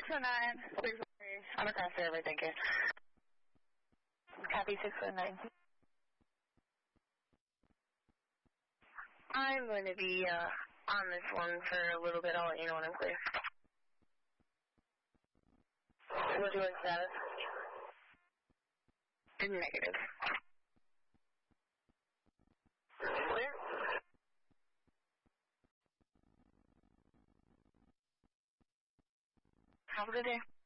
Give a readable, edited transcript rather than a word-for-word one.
609, 603, I'm across the river, thank you. Copy 609. I'm going to be on this one for a little bit. I'll let you know when I'm clear. What's your status? Negative. Clear? Have a good day.